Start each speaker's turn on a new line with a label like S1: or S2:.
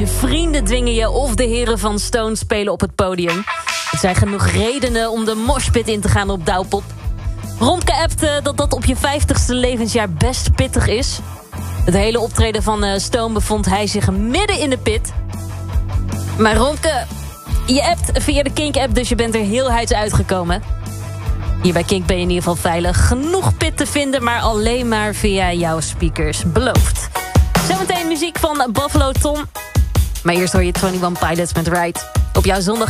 S1: Je vrienden dwingen je of de heren van Stone spelen op het podium. Het zijn genoeg redenen om de moshpit in te gaan op Douwpop. Romke appte dat dat op je 50ste levensjaar best pittig is. Het hele optreden van Stone bevond hij zich midden in de pit. Maar Romke, je appt via de Kink-app, dus je bent er heel huids uitgekomen. Hier bij Kink ben je in ieder geval veilig. Genoeg pit te vinden, maar alleen maar via jouw speakers. Beloofd. Zometeen muziek van Buffalo Tom. Maar eerst hoor je 21 Pilots met Ride. Op jouw zondag